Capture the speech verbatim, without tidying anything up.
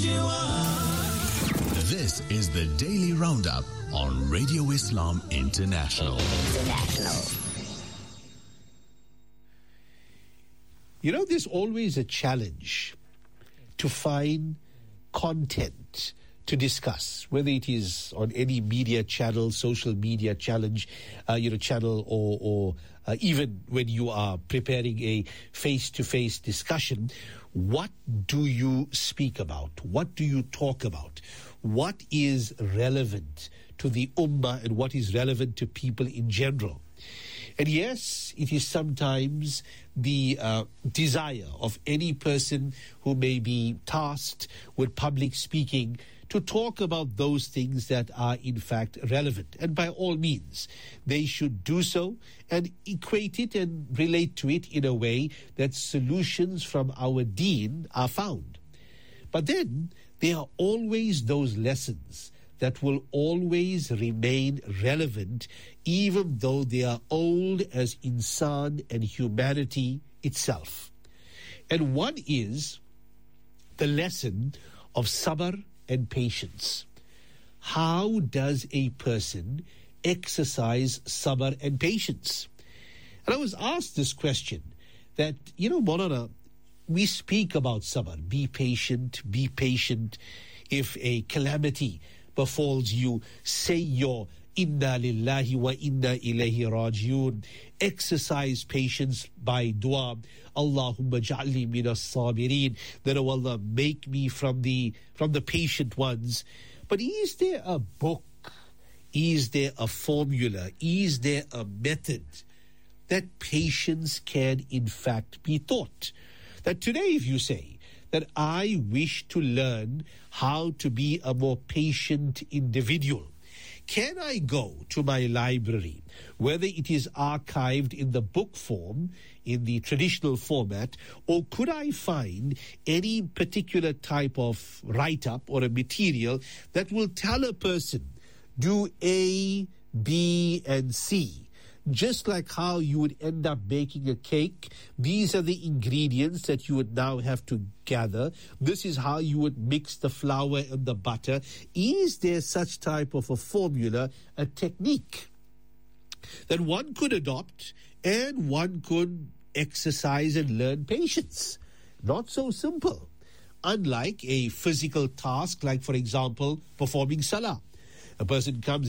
you are. This is the Daily Roundup on Radio Islam International. International. You know, there's always a challenge to find content to discuss, whether it is on any media channel, social media challenge, uh, you know, channel, or, or uh, even when you are preparing a face-to-face discussion. What do you speak about? What do you talk about? What is relevant to the ummah and what is relevant to people in general? And yes, it is sometimes the uh, desire of any person who may be tasked with public speaking to talk about those things that are in fact relevant. And by all means, they should do so and equate it and relate to it in a way that solutions from our deen are found. But then there are always those lessons that will always remain relevant, even though they are old as insan and humanity itself. And one is the lesson of sabr and patience. How does a person exercise sabr and patience? And I was asked this question that, you know, Maulana, we speak about sabr, be patient, be patient. If a calamity befalls you, say your inna lillahi wa inna ilayhi rajiun. Exercise patience by dua. Allahumma ja'alni minas sabirin. That, oh Allah, make me from the from the patient ones. But is there a book? Is there a formula? Is there a method that patience can in fact be taught? That today, if you say that I wish to learn how to be a more patient individual, can I go to my library, whether it is archived in the book form, in the traditional format, or could I find any particular type of write-up or a material that will tell a person, do A, B, and C? Just like how you would end up baking a cake, these are the ingredients that you would now have to gather. This is how you would mix the flour and the butter. Is there such type of a formula, a technique that one could adopt and one could exercise and learn patience? Not so simple. Unlike a physical task, like, for example, performing salah. A person comes